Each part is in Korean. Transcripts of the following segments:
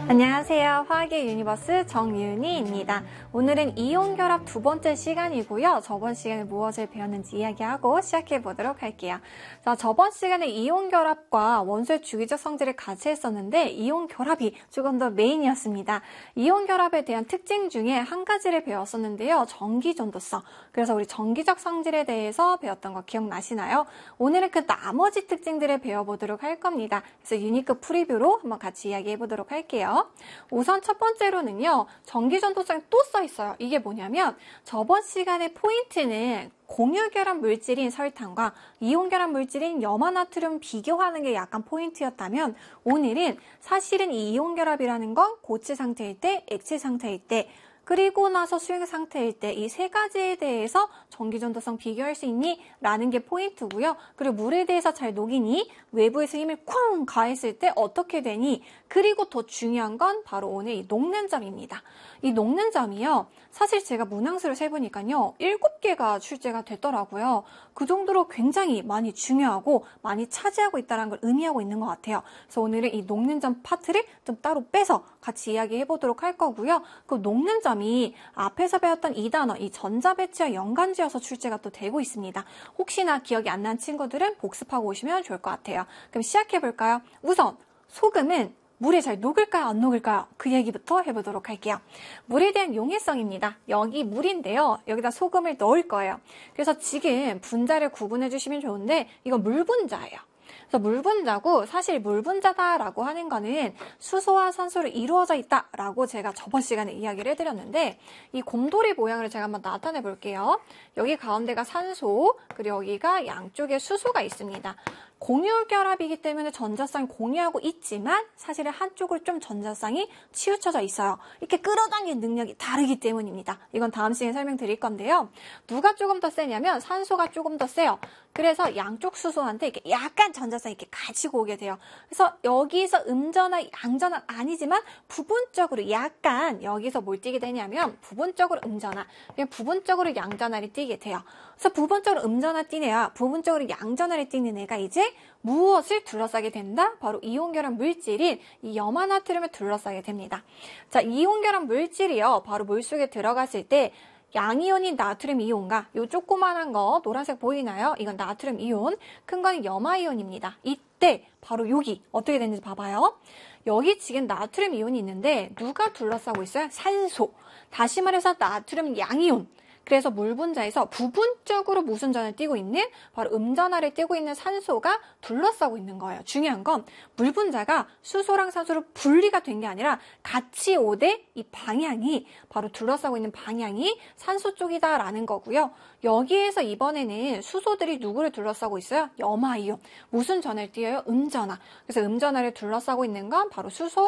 안녕하세요. 화학의 유니버스 정유니입니다. 오늘은 이온결합 두 번째 시간이고요. 저번 시간에 무엇을 배웠는지 이야기하고 시작해 보도록 할게요. 자, 저번 시간에 이온결합과 원소의 주기적 성질을 같이 했었는데 이온결합이 조금 더 메인이었습니다. 이온결합에 대한 특징 중에 한 가지를 배웠었는데요. 전기전도성. 그래서 우리 전기적 성질에 대해서 배웠던 거 기억나시나요? 오늘은 그 나머지 특징들을 배워보도록 할 겁니다. 그래서 유니크 프리뷰로 한번 같이 이야기해 보도록 할게요. 우선 첫 번째로는요, 전기전도성이 또 써있어요. 이게 뭐냐면 저번 시간의 포인트는 공유결합 물질인 설탕과 이온결합 물질인 염화나트륨 비교하는 게 약간 포인트였다면 오늘은 사실은 이 이온결합이라는 건 고체 상태일 때, 액체 상태일 때, 그리고 나서 수용 상태일 때 이 세 가지에 대해서 전기전도성 비교할 수 있니? 라는 게 포인트고요. 그리고 물에 대해서 잘 녹이니? 외부에서 힘을 쾅 가했을 때 어떻게 되니? 그리고 더 중요한 건 바로 오늘 이 녹는 점입니다. 이 녹는 점이요. 사실 제가 문항수를 세보니까요. 7개가 출제가 됐더라고요. 그 정도로 굉장히 많이 중요하고 많이 차지하고 있다는 걸 의미하고 있는 것 같아요. 그래서 오늘은 이 녹는 점 파트를 좀 따로 빼서 같이 이야기해 보도록 할 거고요. 그 녹는 점이 앞에서 배웠던 이 단어, 이 전자배치와 연관지어서 출제가 또 되고 있습니다. 혹시나 기억이 안 난 친구들은 복습하고 오시면 좋을 것 같아요. 그럼 시작해 볼까요? 우선 소금은 물에 잘 녹을까요? 안 녹을까요? 그 얘기부터 해보도록 할게요. 물에 대한 용해성입니다. 여기 물인데요. 여기다 소금을 넣을 거예요. 그래서 지금 분자를 구분해 주시면 좋은데 이건 물 분자예요. 그래서 물 분자고 사실 물 분자다라고 하는 거는 수소와 산소로 이루어져 있다라고 제가 저번 시간에 이야기를 해드렸는데 이 곰돌이 모양으로 제가 한번 나타내 볼게요. 여기 가운데가 산소, 그리고 여기가 양쪽에 수소가 있습니다. 공유결합이기 때문에 전자쌍이 공유하고 있지만 사실은 한쪽으로 좀 전자쌍이 치우쳐져 있어요. 이렇게 끌어당기는 능력이 다르기 때문입니다. 이건 다음 시간에 설명드릴 건데요. 누가 조금 더 세냐면 산소가 조금 더 세요. 그래서 양쪽 수소한테 이렇게 약간 전자쌍 이렇게 가지고 오게 돼요. 그래서 여기서 음전화, 양전화 아니지만 부분적으로 약간 여기서 뭘 띄게 되냐면 부분적으로 음전화, 그냥 부분적으로 양전화를 띄게 돼요. 그래서 부분적으로 음전화 띄네요. 부분적으로 양전화를 띄는 애가 이제 무엇을 둘러싸게 된다? 바로 이온결합 물질인 이 염화나트륨을 둘러싸게 됩니다. 자, 이온결합 물질이요. 바로 물속에 들어갔을 때 양이온인 나트륨 이온과 요 조그만한 거 노란색 보이나요? 이건 나트륨 이온, 큰 거는 염화이온입니다. 이때 바로 여기 어떻게 되는지 봐봐요. 여기 지금 나트륨 이온이 있는데 누가 둘러싸고 있어요? 산소. 다시 말해서 나트륨 양이온. 그래서 물 분자에서 부분적으로 무슨 전을 띄고 있는 바로 음전하를 띄고 있는 산소가 둘러싸고 있는 거예요. 중요한 건 물 분자가 수소랑 산소로 분리가 된 게 아니라 같이 오되 이 방향이 바로 둘러싸고 있는 방향이 산소 쪽이다라는 거고요. 여기에서 이번에는 수소들이 누구를 둘러싸고 있어요? 염화이온. 무슨 전을 띄어요? 음전하. 그래서 음전하를 둘러싸고 있는 건 바로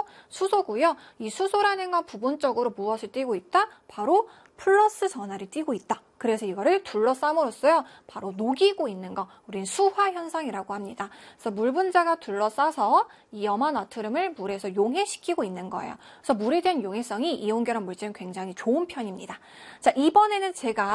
수소고요. 이 수소라는 건 부분적으로 무엇을 띄고 있다? 바로 플러스 전하를 띄고 있다. 그래서 이거를 둘러싸므로써요. 바로 녹이고 있는 거. 우리는 수화 현상이라고 합니다. 그래서 물 분자가 둘러싸서 이 염화나트륨을 물에서 용해시키고 있는 거예요. 그래서 물에 대한 용해성이 이온결합 물질은 굉장히 좋은 편입니다. 자, 이번에는 제가